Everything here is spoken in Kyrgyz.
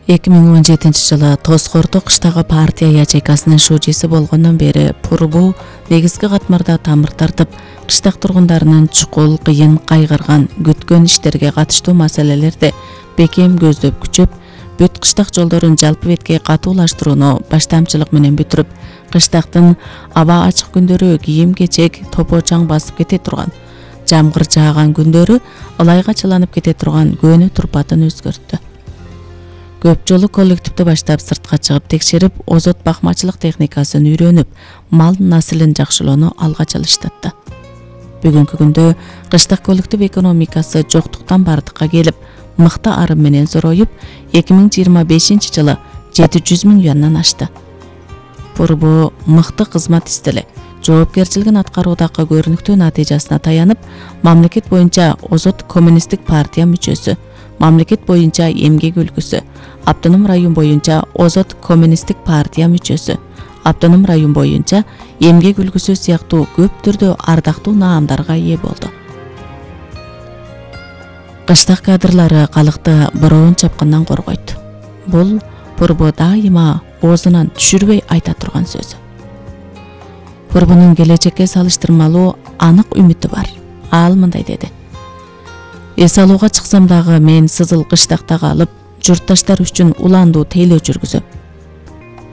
2017-жылы Тозгордо кыштагы партия ячейкасынын шужиси болгондон бери Пурбу негизги катмарда тамыр тартып, кыштак тургундарынын чукул, кыйын, кайгырган, күткөн иштерге катыштуу маселелерди бекем көздөп күчөп, бүт кыштак жолдорун жалпы бетке катуулаштырууну баштамчылык менен бүтүрүп, кыштактын аба ачык күндөрү кийим-кечек топо-чаң басып кете турган, жамгыр жааган күндөрү ылайга чыланып кете турган көөнү турпатын өзгөрттү. Көп жолу коллективди баштап сыртка чыгып текшерип, озот бакмачылык техникасын үйрөнүп, мал наслын жакшылоону алга чалыштатты. Бүгүнкү күндө кыштак коллектив экономикасы жоктуктан бардыкка келип, мыкты арым менен зороюп, 2025-жылы 700 000 юандан ашты. Пурбу мыкты кызмат истели, жоопкерчилигин аткаруудагы көрүнүктүү натыйжасына таянып, мамлекет боюнча Озот коммунисттик партия мүчөсү, мамлекет боюнча эмгек үлгүсү, автоном район боюнча Озот коммунисттик партия мүчөсү, автоном район боюнча эмгек үлгүсү сыяктуу көп түрдө ардактуу наамдарга ээ болду. Кыштак кадрлары калыкты бороон чапкындан коргойт. Бул Пурбу дайыма оозунан түшүрбөй айта турган сөзү. Пурбунун келечекке салыштырмалуу анык үмүтү бар. Ал мындай деди: эс алууга чыксам дагы мен сызыл кыштакта калып, журтташтар үчүн уландуу тейлөө жүргүзөм.